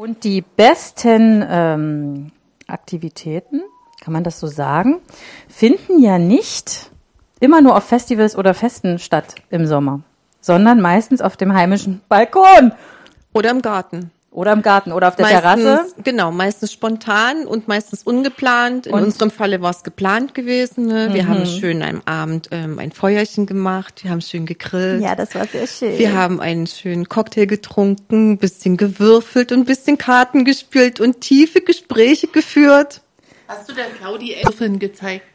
Und die besten Aktivitäten, kann man das so sagen, finden ja nicht immer nur auf Festivals oder Festen statt im Sommer, sondern meistens auf dem heimischen Balkon. Oder im Garten. Oder im Garten oder auf der Terrasse. Genau, meistens spontan und meistens ungeplant. In unserem Falle war es geplant gewesen. Ne? Wir haben schön am Abend ein Feuerchen gemacht, wir haben schön gegrillt. Ja, das war sehr schön. Wir haben einen schönen Cocktail getrunken, ein bisschen gewürfelt und ein bisschen Karten gespielt und tiefe Gespräche geführt. Hast du der Claudi Elfen gezeigt?